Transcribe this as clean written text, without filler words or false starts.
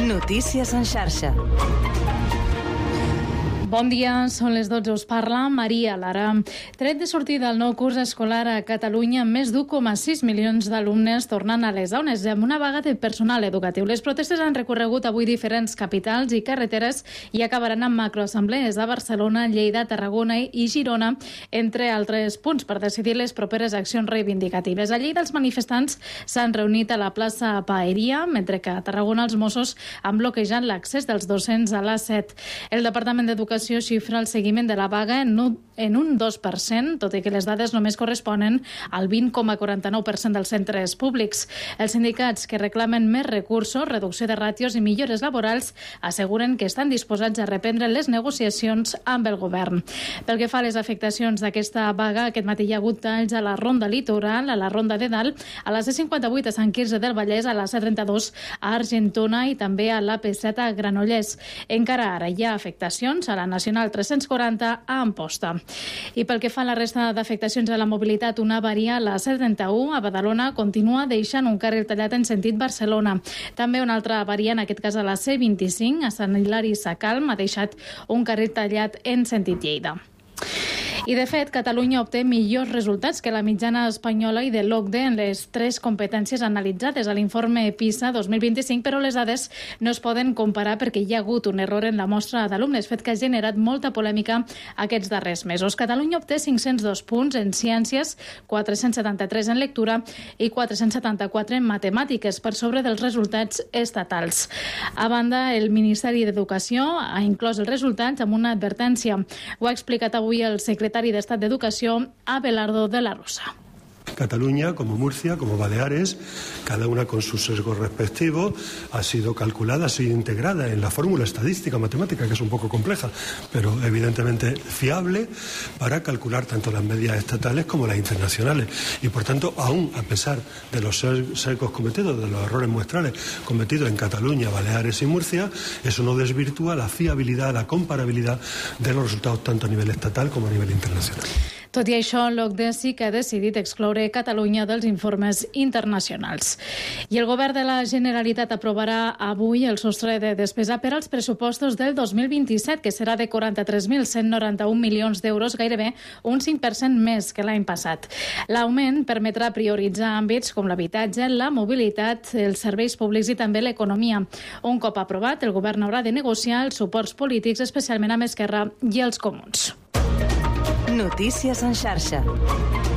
Notícies en xarxa. Bon dia, són les 12. Us parla Maria Lara. Tret de sortida el nou curs escolar a Catalunya, més d'1,6 milions d'alumnes tornant a les aules amb una vaga de personal educatiu. Les protestes han recorregut avui diferents capitals i carreteres i acabaran amb macroassemblees a Barcelona, Lleida, Tarragona i Girona, entre altres punts, per decidir les properes accions reivindicatives. A Lleida els manifestants s'han reunit a la plaça Paeria, mentre que a Tarragona els Mossos han bloquejat l'accés dels docents a l'A7. El Departament d'Educació xifra el seguiment de la vaga en un 2%, tot i que les dades només corresponen al 20,49% dels centres públics. Els sindicats que reclamen més recursos, reducció de ràtios i millores laborals asseguren que estan disposats a reprendre les negociacions amb el govern. Pel que fa a les afectacions d'aquesta vaga, aquest matí hi ha hagut talls a la Ronda Litoral, a la Ronda de Dalt, a la C58 a Sant Quirze del Vallès, a la C32 a Argentona i també a l'AP7 a Granollers. Encara ara hi ha afectacions a la Nacional 340 a Amposta. I pel que fa a la resta d'afectacions a la mobilitat, una avaria a la C31 a Badalona continua deixant un carril tallat en sentit Barcelona. També una altra avaria, en aquest cas a la C25 a Sant Hilari Sacalm, ha deixat un carril tallat en sentit Lleida. I, de fet, Catalunya obté millors resultats que la mitjana espanyola i de l'OCDE en les 3 competències analitzades a l'informe PISA 2025, però les dades no es poden comparar perquè hi ha hagut un error en la mostra d'alumnes, fet que ha generat molta polèmica aquests darrers mesos. Catalunya obté 502 punts en ciències, 473 en lectura i 474 en matemàtiques, per sobre dels resultats estatals. A banda, el Ministeri d'Educació ha inclòs els resultats amb una advertència. Ho ha explicat avui el secretari d'Estat d'Educació, Abelardo de la Rosa. Cataluña, como Murcia, como Baleares, cada una con sus sesgos respectivos, ha sido calculada, ha sido integrada en la fórmula estadística matemática, que es un poco compleja, pero evidentemente fiable para calcular tanto las medias estatales como las internacionales. Y por tanto, aún a pesar de los sesgos cometidos, de los errores muestrales cometidos en Cataluña, Baleares y Murcia, eso no desvirtúa la fiabilidad, la comparabilidad de los resultados tanto a nivel estatal como a nivel internacional. Tot i això, l'OCDE sí que ha decidit excloure Catalunya dels informes internacionals. I el govern de la Generalitat aprovarà avui el sostre de despesa per als pressupostos del 2027, que serà de 43.191 milions d'euros, gairebé un 5% més que l'any passat. L'augment permetrà prioritzar àmbits com l'habitatge, la mobilitat, els serveis públics i també l'economia. Un cop aprovat, el govern haurà de negociar els suports polítics, especialment amb Esquerra i els Comuns. Notícies en xarxa.